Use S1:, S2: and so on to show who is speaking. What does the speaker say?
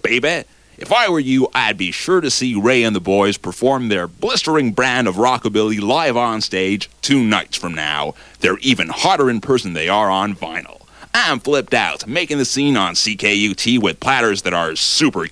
S1: baby. If I were you, I'd be sure to see Ray and the boys perform their blistering brand of rockabilly live on stage 2 nights from now. They're even hotter in person than they are on vinyl. I'm flipped out, making the scene on CKUT with platters that are super